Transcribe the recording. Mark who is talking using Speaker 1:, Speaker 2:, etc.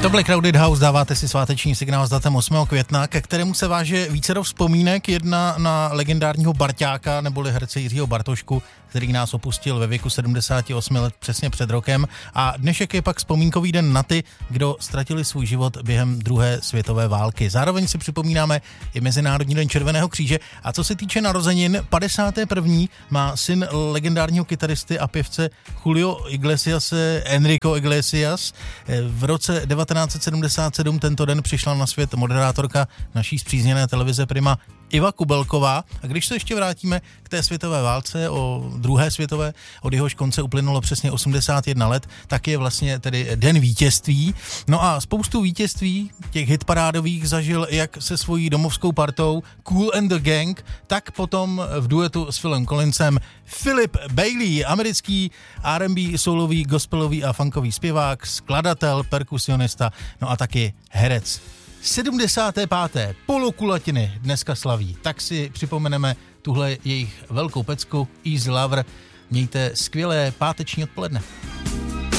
Speaker 1: To byl Crowded House, dáváte si sváteční signál s datem 8. května, ke kterému se váže vícero vzpomínek, jedna na legendárního Barťáka neboli herce Jiřího Bartošku, který nás opustil ve věku 78 let přesně před rokem, a dnešek je pak vzpomínkový den na ty, kdo ztratili svůj život během druhé světové války. Zároveň si připomínáme i Mezinárodní den Červeného kříže, a co se týče narozenin, 51. má syn legendárního kytaristy a pěvce Julio Iglesiase, Enrico Iglesias. V roce 1977 tento den přišla na svět moderátorka naší spřízněné televize Prima Iva Kubelková. A když se ještě vrátíme k té světové válce, o druhé světové, od jehož konce uplynulo přesně 81 let, tak je vlastně tedy den vítězství. No a spoustu vítězství, těch hitparádových, zažil jak se svojí domovskou partou Kool and the Gang, tak potom v duetu s Philem Collinsem Philip Bailey, americký R&B, soulový, gospelový a funkový zpěvák, skladatel, perkusionista, no a taky herec. 75. polokulatiny dneska slaví, tak si připomeneme tuhle jejich velkou pecku Easy Lover. Mějte skvělé páteční odpoledne.